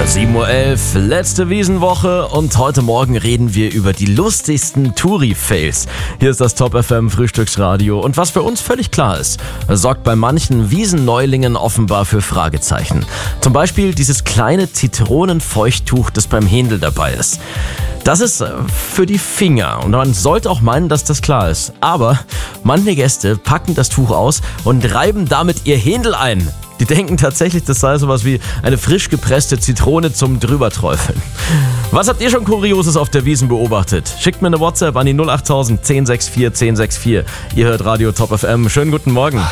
7:11 Uhr, letzte Wiesenwoche und heute Morgen reden wir über die lustigsten Touri-Fails. Hier ist das Top FM Frühstücksradio und was für uns völlig klar ist, sorgt bei manchen Wiesenneulingen offenbar für Fragezeichen. Zum Beispiel dieses kleine Zitronenfeuchttuch, das beim Händel dabei ist. Das ist für die Finger und man sollte auch meinen, dass das klar ist. Aber manche Gäste packen das Tuch aus und reiben damit ihr Händel ein. Die denken tatsächlich, das sei sowas wie eine frisch gepresste Zitrone zum Drüberträufeln. Was habt ihr schon Kurioses auf der Wiesn beobachtet? Schickt mir eine WhatsApp an die 08000 1064 1064. Ihr hört Radio Top FM. Schönen guten Morgen.